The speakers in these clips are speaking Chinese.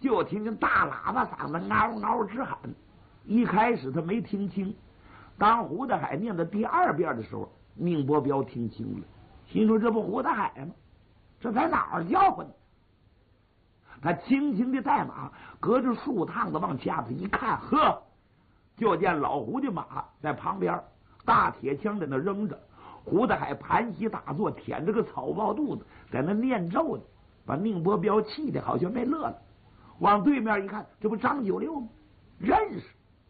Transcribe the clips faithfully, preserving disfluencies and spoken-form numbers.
就听见大喇叭嗓子嗷嗷直喊。一开始他没听清，当胡大海念到第二遍的时候，宁伯彪听清了，心说这不胡大海吗？这在哪儿叫唤呢？他轻轻的带马，隔着树趟子往下头一看，呵，就见老胡的马在旁边，大铁枪在那扔着，胡大海盘膝打坐，舔着个草包肚子，在那念咒呢，把宁伯彪气的好像没乐了。往对面一看，这不张九六吗？认识，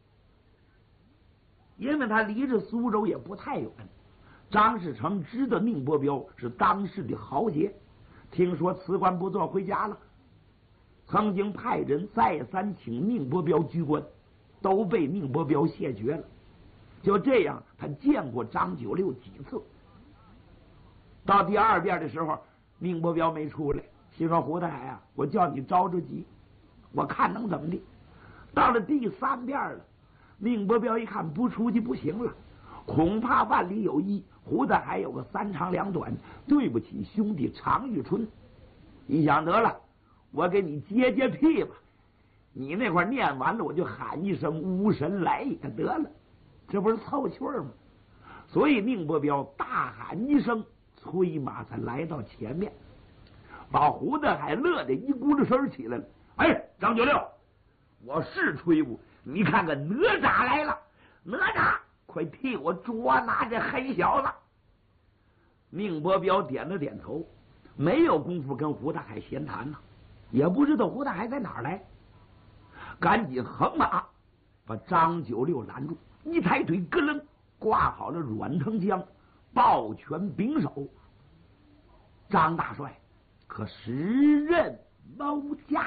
因为他离着苏州也不太远。张士诚知道宁伯彪是当世的豪杰，听说辞官不做回家了，曾经派人再三请宁伯彪居官，都被宁伯彪谢绝了。就这样，他见过张九六几次。到第二遍的时候，宁伯彪没出来，心说胡大海啊，我叫你着着急，我看能怎么的。到了第三遍了，宁伯彪一看不出去不行了，恐怕万里有一，胡大海有个三长两短，对不起兄弟常遇春。一想得了，我给你接接屁吧，你那块念完了，我就喊一声巫神来也得了，这不是凑趣儿吗？所以宁伯彪大喊一声，催马才来到前面，把胡大海乐得一咕噜声起来了。哎，张九六，我是吹不？你看看哪吒来了，哪吒，快替我捉拿这黑小子。宁伯彪点了点头，没有功夫跟胡大海闲谈呢，也不知道胡大海在哪儿来，赶紧横马把张九六拦住，一抬腿咯楞挂好了软藤枪，抱拳拱手。张大帅可时任谋家。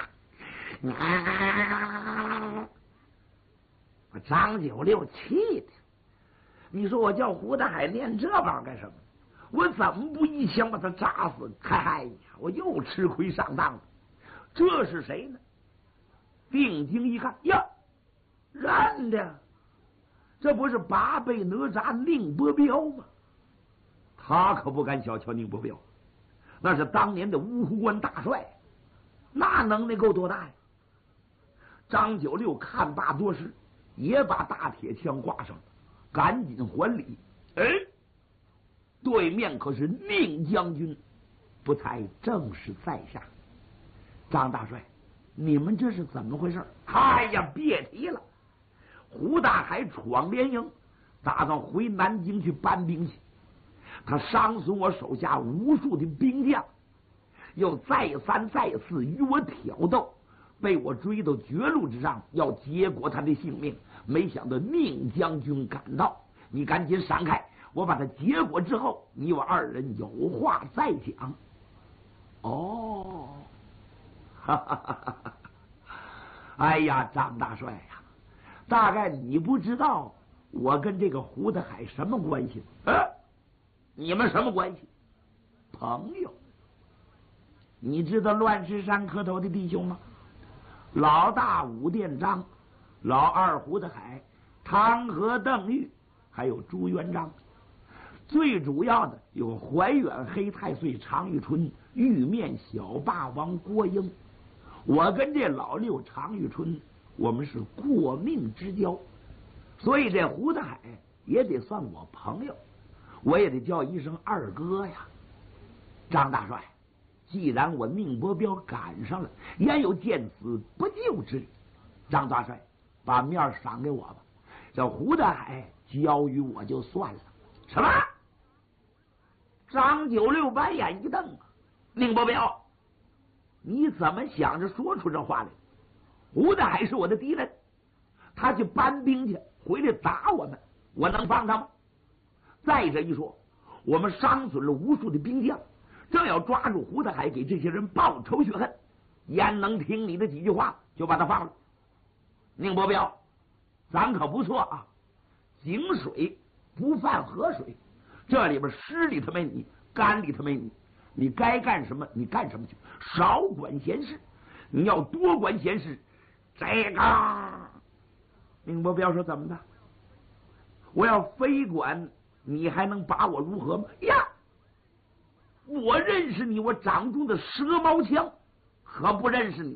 啊，把张九六气的，你说我叫胡大海念这玩意儿干什么？我怎么不一枪把他扎死？哎呀，我又吃亏上当了。这是谁呢？定睛一看，呀，认的，这不是八倍哪吒宁伯彪吗？他可不敢小瞧宁伯彪，那是当年的乌湖关大帅，那能耐够多大呀？张九六看罢多时，也把大铁枪挂上了，赶紧还礼。哎，对面可是宁将军，不才正是在下。张大帅，你们这是怎么回事？哎呀，别提了，胡大海闯联营，打算回南京去搬兵去，他伤损我手下无数的兵将，又再三再四与我挑逗，被我追到绝路之上，要结果他的性命。没想到宁将军赶到，你赶紧闪开，我把他结果之后，你我二人有话再讲。哦，哈哈哈哈哈！哎呀，张大帅呀，大概你不知道我跟这个胡大海什么关系？啊，你们什么关系？朋友。你知道乱石山磕头的弟兄吗？老大武殿章，老二胡大海，汤和邓玉，还有朱元璋。最主要的有怀远黑太岁常遇春，玉面小霸王郭英。我跟这老六常遇春，我们是过命之交，所以这胡大海也得算我朋友，我也得叫一声二哥呀。张大帅，既然我宁伯彪赶上了，焉有见死不救之理？张大帅，把面赏给我吧，这胡大海交于我就算了。什么？张九六把眼一瞪，宁伯彪，你怎么想着说出这话来？胡大海是我的敌人，他去搬兵去，回来打我们，我能放他吗？再者一说，我们伤损了无数的兵将，正要抓住胡大海给这些人报仇雪恨，焉能听你的几句话就把他放了？宁伯彪，咱可不错啊，井水不犯河水，这里边湿里头没你，干里头没你，你该干什么你干什么去，少管闲事。你要多管闲事，这个宁伯彪说怎么的？我要非管，你还能把我如何吗？呀，我认识你，我掌中的蛇矛枪，何不认识你？